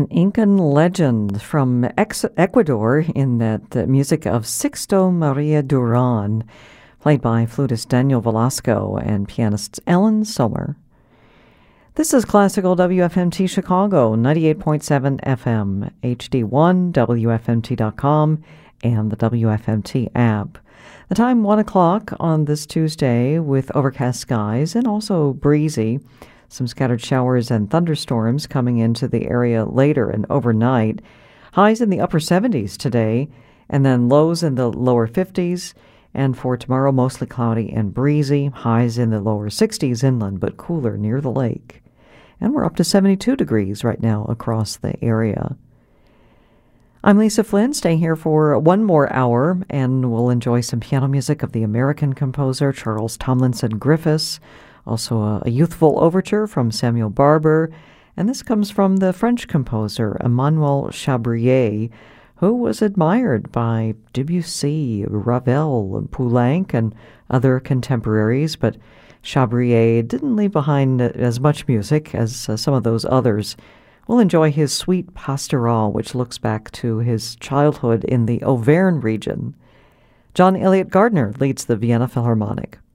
An Incan legend from Ecuador in that music of Sixto Maria Duran, played by flutist Daniel Velasco and pianist Ellen Sommer. This is Classical WFMT Chicago, 98.7 FM, HD1, WFMT.com, and the WFMT app. The time 1 o'clock on this Tuesday with overcast skies and also breezy. Some scattered showers and thunderstorms coming into the area later and overnight. Highs in the upper 70s today, and then lows in the lower 50s. And for tomorrow, mostly cloudy and breezy. Highs in the lower 60s inland, but cooler near the lake. And we're up to 72 degrees right now across the area. I'm Lisa Flynn, staying here for one more hour, and we'll enjoy some piano music of the American composer Charles Tomlinson Griffiths. Also a youthful overture from Samuel Barber, and this comes from the French composer Emmanuel Chabrier, who was admired by Debussy, Ravel, Poulenc, and other contemporaries, but Chabrier didn't leave behind as much music as some of those others. We'll enjoy his Suite Pastorale, which looks back to his childhood in the Auvergne region. John Elliott Gardner leads the Vienna Philharmonic.